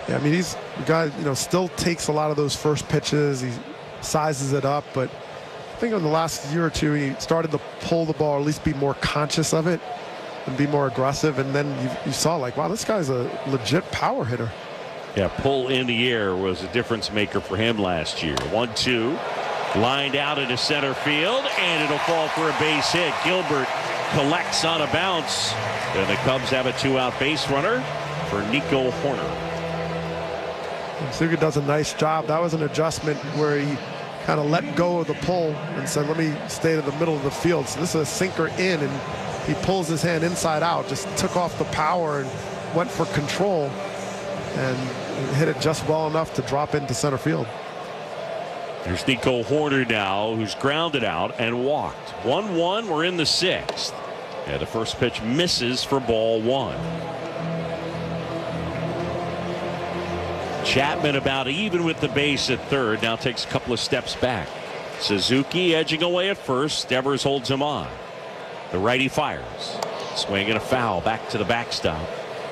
Yeah, I mean, he's the guy, still takes a lot of those first pitches. He sizes it up, but I think in the last year or two, he started to pull the ball, or at least be more conscious of it and be more aggressive. And then you saw, like, wow, this guy's a legit power hitter. Yeah, pull in the air was a difference maker for him last year. 1-2, lined out into center field, and it'll fall for a base hit. Gilbert collects on a bounce, and the Cubs have a 2-out base runner for Nico Hoerner. Suga does a nice job. That was an adjustment where he kind of let go of the pull and said, let me stay to the middle of the field. So this is a sinker in, and he pulls his hand inside out, just took off the power and went for control and hit it just well enough to drop into center field. There's Nico Hoerner now, who's grounded out and walked. 1-1, we're in the 6th. Yeah, the first pitch misses for ball 1. Chapman about even with the base at third, now takes a couple of steps back. Suzuki edging away at first. Devers holds him on. The righty fires. Swing and a foul back to the backstop.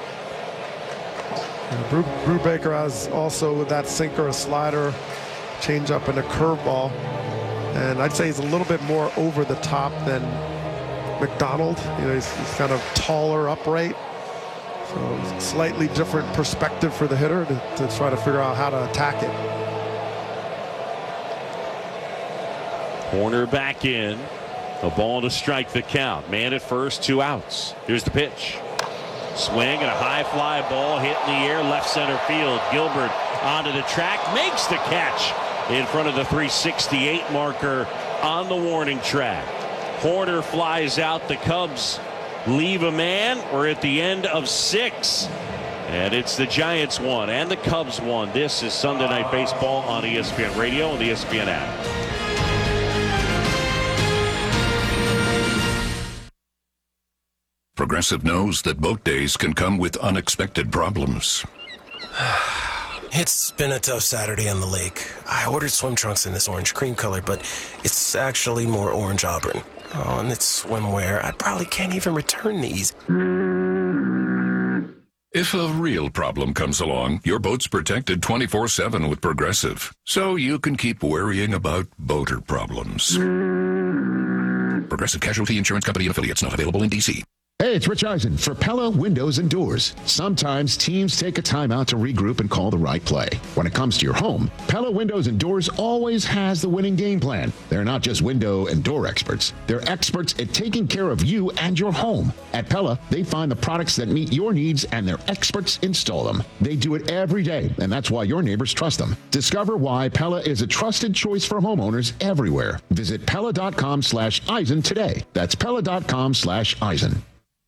Brubaker has also with that sinker, a slider, changeup, and a curveball. And I'd say he's a little bit more over the top than McDonald. He's kind of taller, upright. So slightly different perspective for the hitter to try to figure out how to attack it. Hoerner back in. A ball to strike the count. Man at first, 2 outs. Here's the pitch. Swing and a high fly ball hit in the air, left center field. Gilbert onto the track, makes the catch in front of the 368 marker on the warning track. Hoerner flies out. The Cubs leave a man. We're at the end of 6. And it's the Giants 1 and the Cubs 1. This is Sunday Night Baseball on ESPN Radio and the ESPN app. Progressive knows that boat days can come with unexpected problems. It's been a tough Saturday on the lake. I ordered swim trunks in this orange cream color, but it's actually more orange auburn. Oh, and it's swimwear. I probably can't even return these. If a real problem comes along, your boat's protected 24/7 with Progressive, so you can keep worrying about boater problems. Progressive Casualty Insurance Company and affiliates, not available in D.C. Hey, it's Rich Eisen for Pella Windows and Doors. Sometimes teams take a time out to regroup and call the right play. When it comes to your home, Pella Windows and Doors always has the winning game plan. They're not just window and door experts. They're experts at taking care of you and your home. At Pella, they find the products that meet your needs and their experts install them. They do it every day, and that's why your neighbors trust them. Discover why Pella is a trusted choice for homeowners everywhere. Visit Pella.com/Eisen today. That's Pella.com/Eisen.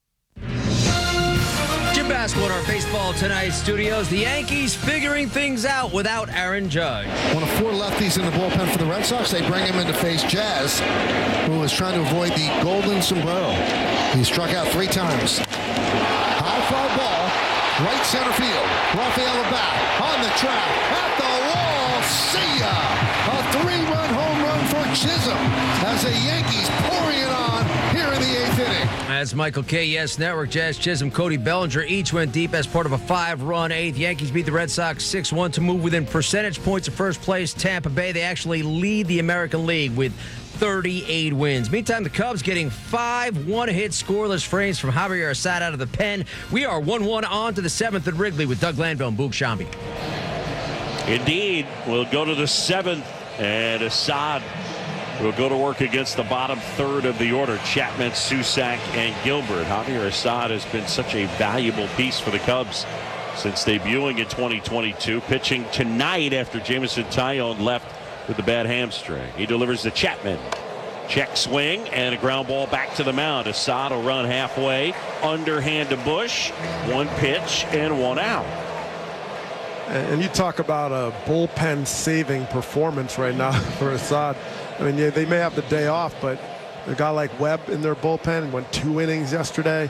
Jim Basketball in our Baseball Tonight studios. The Yankees figuring things out without Aaron Judge. One of 4 lefties in the bullpen for the Red Sox. They bring him in to face Jazz, who was trying to avoid the golden sombrero. He struck out 3 times. High fly ball, right center field. Rafael back on the track, at the wall. See ya! A 3-run home run for Chisholm as the Yankees pouring it on here in the 8th inning. As Michael K. Yes Network, Jazz Chisholm, Cody Bellinger each went deep as part of a 5-run 8th. Yankees beat the Red Sox 6-1 to move within percentage points of first place. Tampa Bay, they actually lead the American League with 38 wins. Meantime, the Cubs getting 5 one-hit scoreless frames from Javier Assad out of the pen. We are 1-1 on to the 7th at Wrigley with Doug Glanville and Boog Shambi. Indeed, we'll go to the 7th, and Assad will go to work against the bottom third of the order. Chapman, Susac, and Gilbert. Javier Assad has been such a valuable piece for the Cubs since debuting in 2022. Pitching tonight after Jameson Taillon left with the bad hamstring. He delivers to Chapman. Check swing and a ground ball back to the mound. Assad will run halfway. Underhand to Bush. 1 pitch and 1 out. And you talk about a bullpen saving performance right now for Assad. I mean, yeah, they may have the day off, but a guy like Webb in their bullpen went 2 innings yesterday.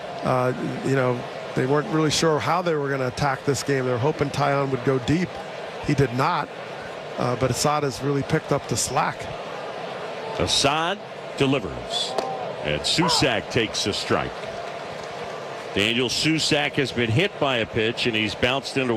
They weren't really sure how they were going to attack this game. They were hoping Taillon would go deep. He did not, but Assad has really picked up the slack. Assad delivers, and Susac takes a strike. Daniel Susac has been hit by a pitch, and he's bounced into